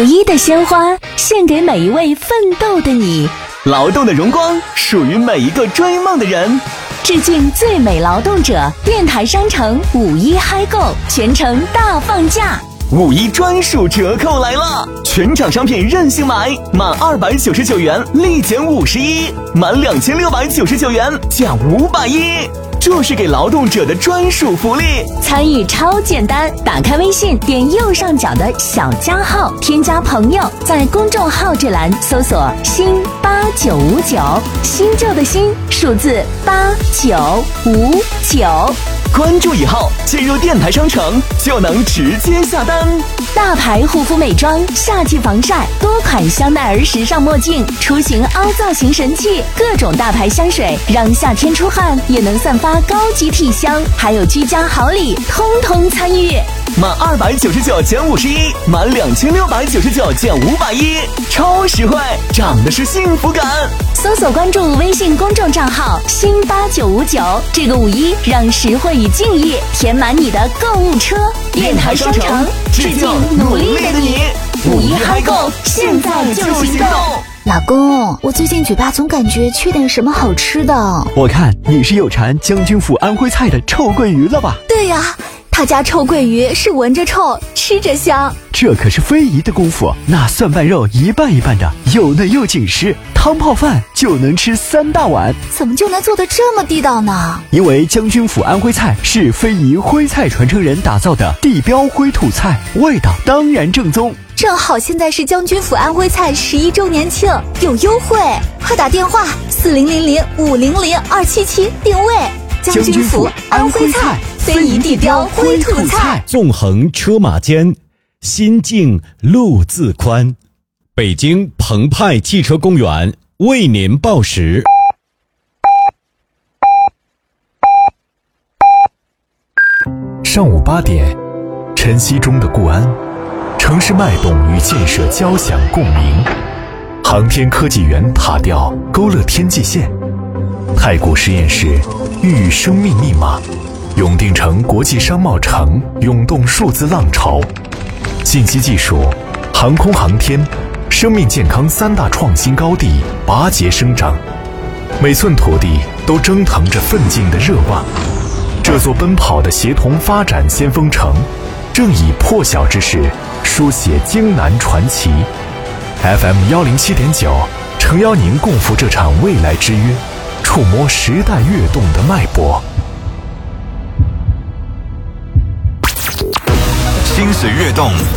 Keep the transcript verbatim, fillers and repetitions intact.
一的鲜花献给每一位奋斗的你， 劳动的荣光属于每一个追梦的人。 致敬最美劳动者，电台商城五一嗨购全程大放价， 五一专属折扣来了！全场商品任性买，满二百九十九元立减五十一，满两千六百九十九元减五百一，这是给劳动者的专属福利。 参与超简单，打开微信，点右上角的小加号，添加朋友，在公众号这栏搜索新八九五九，新旧的新，数字八九五九。 关注以后，进入电台商城就能直接下单。 大牌护肤美妆，夏季防晒，多款香奈儿时尚墨镜，出行凹造型神器，各种大牌香水，让夏天出汗也能散发高级体香，还有居家好礼，通通参与。 满二百九十九减五十一，满两千六百九十九减五百一，超实惠，涨的是幸福感。 搜索关注微信公众账号新八九五九，这个五一让实惠与敬意填满你的购物车。 电台商城致敬努力的你，五一嗨购，现在就行动。 老公，我最近嘴巴总感觉缺点什么好吃的。 我看你是有馋将军府安徽菜的臭鳜鱼了吧？ 对呀，他家臭鳜鱼是闻着臭，吃着香。 这可是非遗的功夫，那蒜瓣肉一半一半的，又嫩又紧实，汤泡饭就能吃三大碗。 怎么就能做得这么地道呢？ 因为将军府安徽菜是非遗徽菜传承人打造的地标徽土菜，味道当然正宗。 正好现在是将军府安徽菜十一周年庆，有优惠，快打电话四零零零五零零二七七定位。 将军府安徽菜， 非遗地标徽土菜。 纵横车马间，心静路自宽。北京澎湃汽车公园为您报时。 上午八点，晨曦中的固安，城市脉动与建设交响共鸣。航天科技园塔吊勾勒天际线，太古实验室孕育生命密码，永定城国际商贸城涌动数字浪潮。信息技术、航空航天、生命健康三大创新高地拔节生长，每寸土地都蒸腾着奋进的热望。这座奔跑的协同发展先锋城，正以破晓之势书写京南传奇。 F M 一零七点九，诚邀您共赴这场未来之约，触摸时代跃动的脉搏。 心水跃动，